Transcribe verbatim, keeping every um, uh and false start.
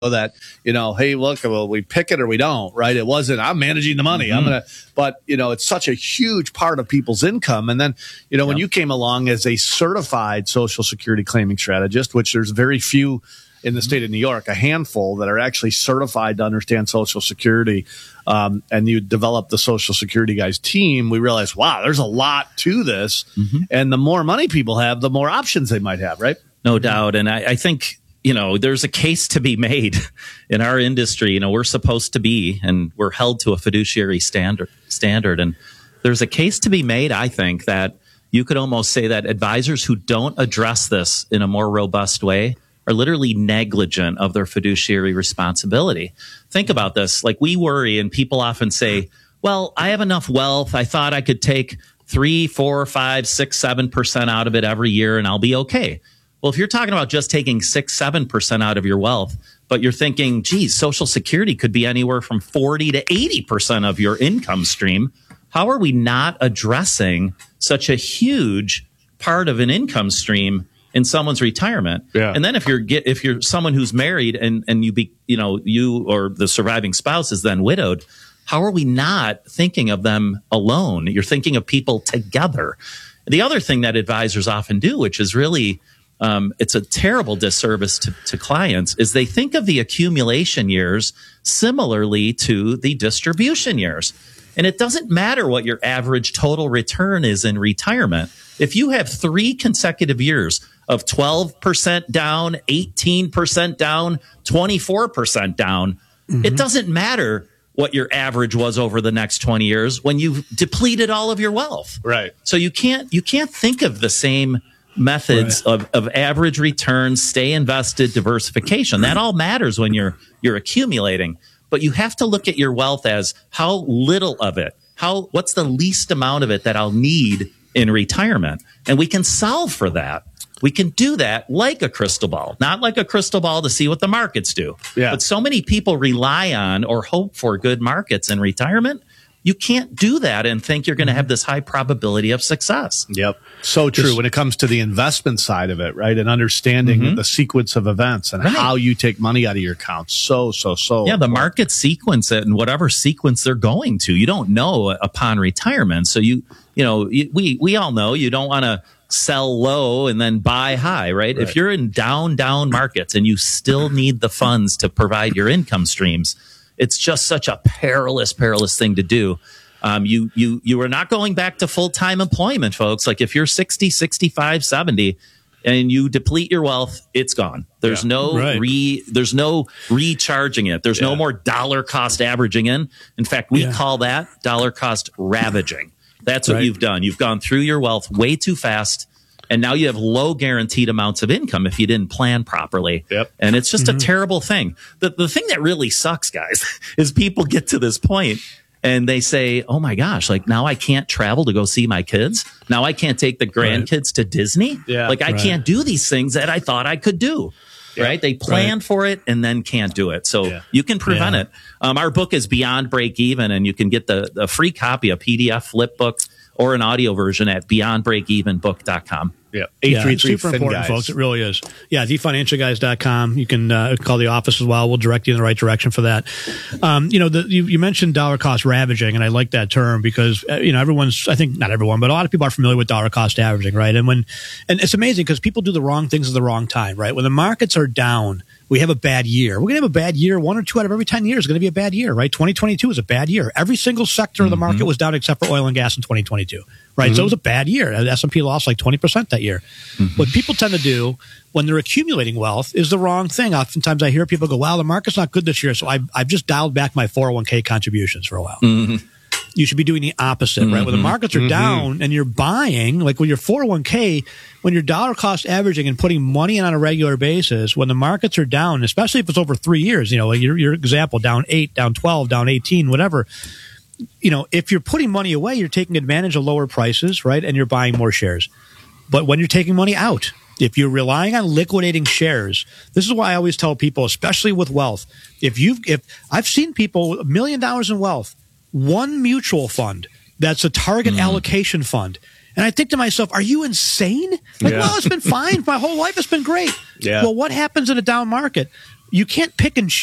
that, you know, hey, look, well, we pick it or we don't, right? It wasn't, I'm managing the money. Mm-hmm. I'm going to, but, you know, it's such a huge part of people's income. And then, you know, yep. when you came along as a certified Social Security claiming strategist, which there's very few in the state of New York, a handful that are actually certified to understand Social Security, um, and you develop the Social Security guys team, we realized, wow, there's a lot to this. Mm-hmm. And the more money people have, the more options they might have, right? No doubt. And I, I think, you know, there's a case to be made in our industry. You know, we're supposed to be, and we're held to a fiduciary standard standard. And there's a case to be made, I think, that you could almost say that advisors who don't address this in a more robust way are literally negligent of their fiduciary responsibility. Think about this. Like, we worry, and people often say, well, I have enough wealth. I thought I could take three, four, five, six, seven percent out of it every year and I'll be okay. Well, if you're talking about just taking six, seven percent out of your wealth, but you're thinking, geez, Social Security could be anywhere from forty to eighty percent of your income stream, how are we not addressing such a huge part of an income stream in someone's retirement? Yeah. And then if you're get, if you're someone who's married and, and you be, you know, you or the surviving spouse is then widowed, how are we not thinking of them alone? You're thinking of people together. The other thing that advisors often do, which is really Um, it's a terrible disservice to, to clients, is they think of the accumulation years similarly to the distribution years. And it doesn't matter what your average total return is in retirement. If you have three consecutive years of twelve percent down, eighteen percent down, twenty-four percent down, mm-hmm. it doesn't matter what your average was over the next twenty years when you've depleted all of your wealth. Right. So you can't, you can't think of the same methods right. of, of average returns, stay invested, diversification. That all matters when you're you're accumulating. But you have to look at your wealth as how little of it, how what's the least amount of it that I'll need in retirement. And we can solve for that. We can do that like a crystal ball, not like a crystal ball to see what the markets do. Yeah. But so many people rely on or hope for good markets in retirement. You can't do that and think you're going to have this high probability of success. Yep. So true. Just, when it comes to the investment side of it, right? And understanding mm-hmm. the sequence of events and right. how you take money out of your account. So, so, so. Yeah, the market sequence it in whatever sequence they're going to. You don't know upon retirement. So you, you know, we, we all know you don't want to sell low and then buy high, right? right? If you're in down, down markets and you still need the funds to provide your income streams, it's just such a perilous, perilous thing to do. Um, you, you, you are not going back to full-time employment, folks. Like if you're sixty, sixty-five, seventy and you deplete your wealth, it's gone. There's yeah, no right. re, there's no recharging it. There's yeah. no more dollar cost averaging in. In fact, we yeah. call that dollar cost ravaging. That's what right. you've done. You've gone through your wealth way too fast. And now you have low guaranteed amounts of income if you didn't plan properly. Yep. And it's just mm-hmm. a terrible thing. The, the thing that really sucks, guys, is people get to this point and they say, oh my gosh, like now I can't travel to go see my kids. Now I can't take the grandkids right. to Disney. Yeah, like I right. can't do these things that I thought I could do. Yeah, right? They plan right. for it and then can't do it. So yeah. you can prevent yeah. it. Um, our book is Beyond Break Even, and you can get the, the free copy, a P D F flip book or an audio version at beyond break even book dot com. Yeah, yeah, it's super important, folks. It really is. Yeah, the financial guys dot com. You can uh, call the office as well. We'll direct you in the right direction for that. Um, you know, the, you, you mentioned dollar cost ravaging, and I like that term because uh, you know everyone's. I think not everyone, but a lot of people are familiar with dollar cost averaging, right? And when and it's amazing because people do the wrong things at the wrong time, right? When the markets are down, we have a bad year. We're going to have a bad year. One or two out of every ten years is going to be a bad year, right? twenty twenty-two is a bad year. Every single sector mm-hmm. of the market was down except for oil and gas in twenty twenty-two, right? Mm-hmm. So it was a bad year. The S and P lost like twenty percent that year. Mm-hmm. What people tend to do when they're accumulating wealth is the wrong thing. Oftentimes I hear people go, wow, the market's not good this year, so I've, I've just dialed back my four oh one k contributions for a while. Mm-hmm. You should be doing the opposite, mm-hmm. right? When the markets are mm-hmm. down and you're buying, like when your four oh one k, when you're dollar cost averaging and putting money in on a regular basis, when the markets are down, especially if it's over three years, you know, like your, your example, down eight, down twelve, down eighteen, whatever, you know, if you're putting money away, you're taking advantage of lower prices, right? And you're buying more shares. But when you're taking money out, if you're relying on liquidating shares, this is why I always tell people, especially with wealth, if you've, if I've seen people with a million dollars in wealth, one mutual fund that's a target mm. allocation fund. And I think to myself, are you insane? Like, yeah. well, it's been fine. My whole life has been great. Yeah. Well, what happens in a down market? you can't pick and choose.